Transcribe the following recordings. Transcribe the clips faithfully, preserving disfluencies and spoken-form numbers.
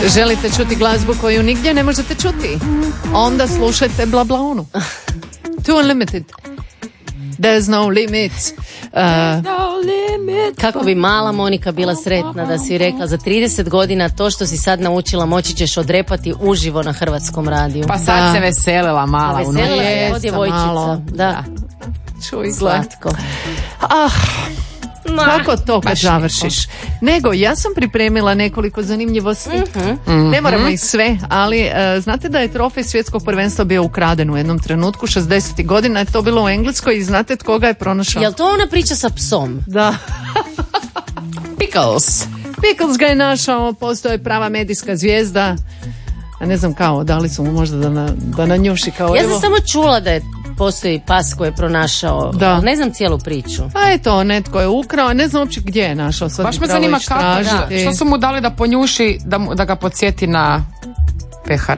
Želite čuti glazbu koju nigdje ne možete čuti? Onda slušajte Bla Bla Onu. Too Unlimited. There's no limits. Uh, no limit. Kako bi mala Monika bila sretna da si rekla za trideset godina to što si sad naučila moći ćeš odrepati uživo na Hrvatskom radiju. Pa sad da. se veselila mala. Pa veselila se od djevojčica. Da. Čuj, slatko. Ah, no, kako to kad završiš? Nego, ja sam pripremila nekoliko zanimljivosti. Mm-hmm. Ne moramo ih sve, ali uh, znate da je trofej svjetskog prvenstva bio ukraden u jednom trenutku, šezdesetih godina je to bilo u Engleskoj i znate tko ga je pronašao? Jel to ona priča sa psom? Da. Pickles. Pickles ga je našao, postoje prava medijska zvijezda. A ne znam kao, da li su mu možda da, na, da nanjuši kao... Ja sam evo. samo čula da je postoji pas koji je pronašao, da. Ne znam cijelu priču. Pa eto, netko je ukrao, ne znam uopće gdje je našao. Sad baš me zanima kako, da. Što su mu dali da ponjuši, da, mu, da ga podsjeti na pehar?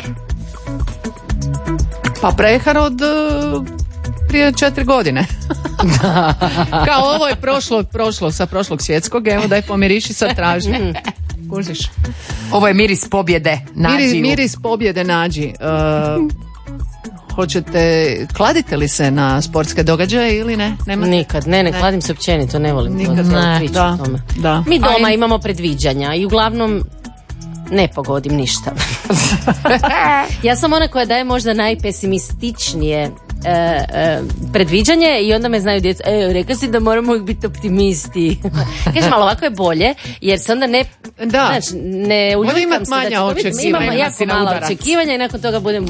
Pa prehar od uh, prije četiri godine. Kao ovo je prošlo, prošlo sa prošlog svjetskog, evo daj pomiriši sad traži. Kužiš. Ovo je miris pobjede, nađi. Miris, miris pobjede nađi. Uh, Hoćete, kladite li se na sportske događaje ili ne? Nemate? Nikad, ne, ne, ne, kladim se općenito, ne volim Nikad, ne, priču da, o tome. Da. Mi doma imamo predviđanja i uglavnom ne pogodim ništa. Ja sam ona koja daje možda najpesimističnije e, e, predviđanje i onda me znaju djeca, e, reka si da moramo biti optimisti. Kažeš malo, ovako je bolje, jer se onda ne da. Znači, ne uljukam se da će to biti, imamo jako malo očekivanja i nakon toga budem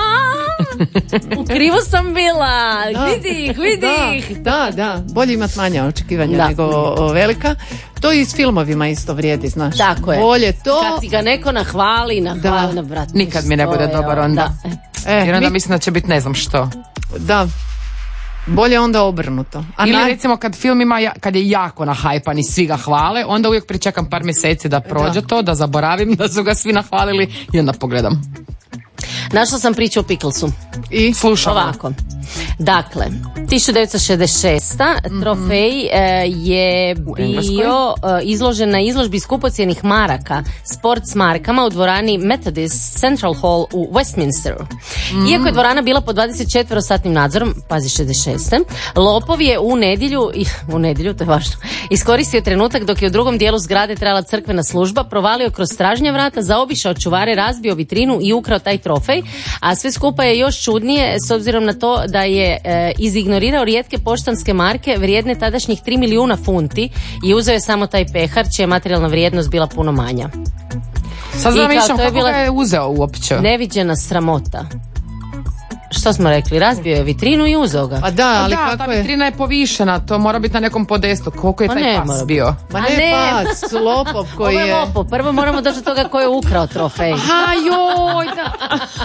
u krivu sam bila, da. vidi ih, vidi ih. Da, da, bolje imat manja očekivanja da. nego o, velika. To i s filmovima isto vrijedi, znaš. Tako je. Bolje to. Kad ti ga neko nahvali, nahvali na brat. Nikad mi ne bude dobar onda. Da. E, Jer onda mi... mislim da će biti ne znam što. Da. Bolje onda obrnuto. A Ili na... recimo kad film ima, kad je jako nahajpan i svi ga hvale, onda uvijek pričekam par mjeseci da prođe da. to, da zaboravim da su ga svi nahvalili i onda pogledam. Našla sam priču o Picklesu. I slušamo. Ovako. Dakle, tisuću devetsto šezdeset šesta Mm-hmm. trofej e, je bio e, izložen na izložbi skupocjenih maraka, sport s markama u dvorani Methodist Central Hall u Westminsteru. Mm-hmm. Iako je dvorana bila pod dvadeset četiri satnim nadzorom, pazi šezdeset šeste Lopov je u nedjelju, u nedjelju, to je važno, iskoristio trenutak dok je u drugom dijelu zgrade trajala crkvena služba, provalio kroz stražnja vrata, zaobišao čuvare, razbio vitrinu i ukrao taj trofej, a sve skupa je još čudnije s obzirom na to da je e, izignorirao rijetke poštanske marke vrijedne tadašnjih tri milijuna funti i uzeo je samo taj pehar čija je materijalna vrijednost bila puno manja. Sad zamišljam kako ga je uzeo uopće. Neviđena sramota. Što smo rekli? Razbio je vitrinu i uzeo ga. Pa da, ali da, kako ta je? vitrina je povišena, to mora biti na nekom podestu. Koliko je pa taj ne, pas bio? Ma ne, ne pas, Lopov koji je... Ovo je Lopov, prvo moramo doći do toga ko je ukrao trofej. Aha, joj, da.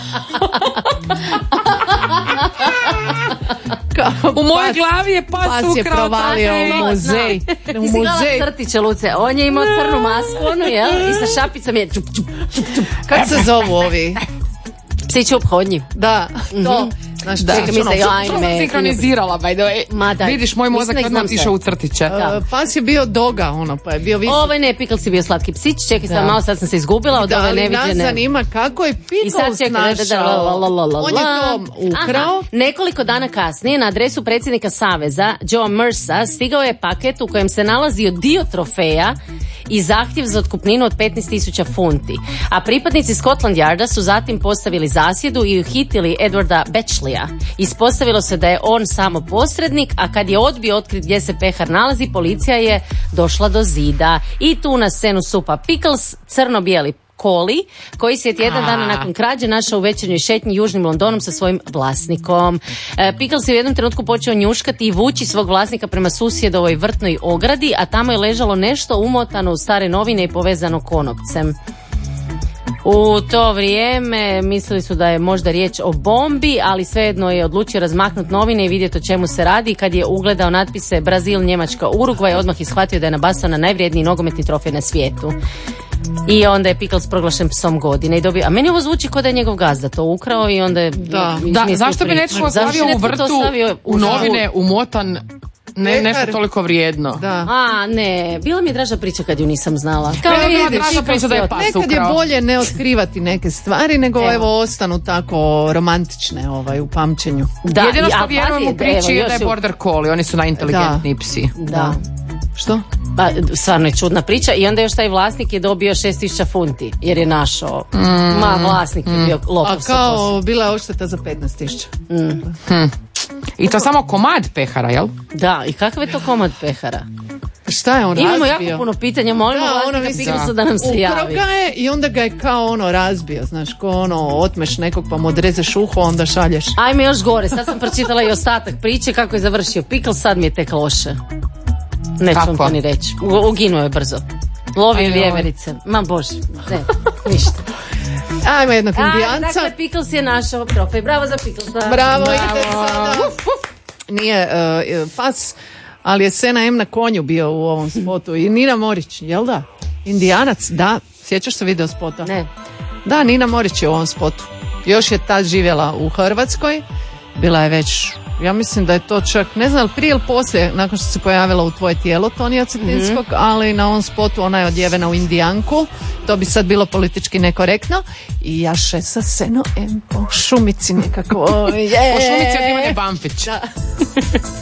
U mojoj glavi je pas, pas ukrao. Pas je provalio u muzej. U muzej. Ti si crtiće, Luce. On je imao crnu masku, ono, jel? I sa šapicom je... Čup, čup, čup, čup. Kako se zovu ovi? Psići ophodnji. Da, to. Mm-hmm. Znaš, da, čekaj, mi se ja sam sinkronizirala, by the way. Vidiš, moj mozak odmah otišao u crtiće. Uh, pas je bio doga, ono, pa je bio visok. Ovaj ne, Pickles je bio slatki psić, čekaj sad malo, sad sam se izgubila od da, ove neviđene. Da, ali nas zanima kako je Pickles našao. On je to ukrao. Aha, nekoliko dana kasnije na adresu predsjednika Saveza, Joea Mersa, stigao je paket u kojem se nalazio dio trofeja i zahtjev za otkupninu od petnaest tisuća funti. A pripadnici Scotland Yarda su zatim postavili zasjedu i uhitili Edwarda Batchelya. Ispostavilo se da je on samo posrednik, a kad je odbio otkriti gdje se pehar nalazi, policija je došla do zida. I tu na scenu stupa Pickles, crno-bijeli Koli, koji se je tjedan dana nakon krađe našao u večernjoj šetnji južnim Londonom sa svojim vlasnikom. E, Pickles je u jednom trenutku počeo njuškati i vući svog vlasnika prema susjedovoj vrtnoj ogradi, a tamo je ležalo nešto umotano u stare novine i povezano konopcem. U to vrijeme mislili su da je možda riječ o bombi, ali svejedno je odlučio razmaknuti novine i vidjeti o čemu se radi. Kad je ugledao natpise Brazil, Njemačka, Urugvaj, odmah ishvatio da je nabasao na najvrijedniji nogometni trofej na svijetu. I onda je Pickles proglašen psom godine i dobio, a meni ovo zvuči kao da je njegov gazda to ukrao i onda je... Da, da zašto bi netko stavio u vrtu u novine umotan Ne, nešto toliko vrijedno. Da. A, ne, bila mi je draža priča kad ju nisam znala. Kao ne, bila draža priča da je pas Nekad je ukrao. bolje ne otkrivati neke stvari, nego evo, evo ostanu tako romantične ovaj, u pamćenju. Da, jedino što a, vjerujem pazi, u priči evo, je da je još u- border collie, oni su najinteligentniji psi. Da. Što? Pa, stvarno je čudna priča i onda još taj vlasnik je dobio šest tisuća funti jer je našao. Mm. Ma, vlasnik je bio lopov. A kao bila je odšteta za petnaest tisuća. Hm. I to samo komad pehara, jel? Da, i kakav je to komad pehara? Šta je on Imamo razbio? jako puno pitanja, molimo Da, ono vlasnika mislim, Picklesa da nam se ukrao javi. ga je i onda ga je kao ono razbio, znaš, ko ono otmeš nekog pa mu odrezeš uho, onda šalješ. Ajme još gore, sad sam pročitala i ostatak priče kako je završio Pickles, sad mi je tek loše. Neću vam to ni reći. U- Uginuo je brzo. Lovio Ajoj. vjeverice. Ma bože, ne, ništa. Ajmo jednog A, indijanca. dakle, Pickles je našao trofej. Bravo za Picklesa. Bravo, ide sada. Nije uh, pas, ali je Sena M na konju bio u ovom spotu. I Nina Morić, jel da? Indijanac, da. Sjećaš se video spota? Ne. Da, Nina Morić je u ovom spotu. Još je tad živjela u Hrvatskoj. Bila je već, ja mislim da je to čak, ne znam, prije ili poslije, nakon što se pojavila u Tvoje tijelo Tonija Cetinskog, mm-hmm. ali na ovom spotu ona je odjevena u indijanku. To bi sad bilo politički nekorektno. I jaše sa Seno M po šumici nekako. Po šumici od Ivane Bampić. Da.